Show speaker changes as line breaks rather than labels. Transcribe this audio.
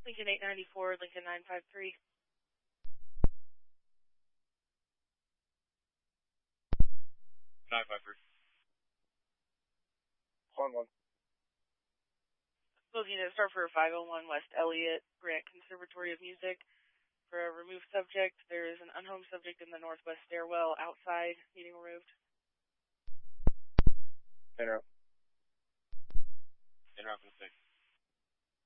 Lincoln 894, Lincoln 953.
953.
Horn 1.
Looking to start for 501 West Elliott, Grant Conservatory of Music. For a removed subject, there is an unhomed subject in the northwest stairwell outside, needing removed.
Interrupt.
Interrupt in 6.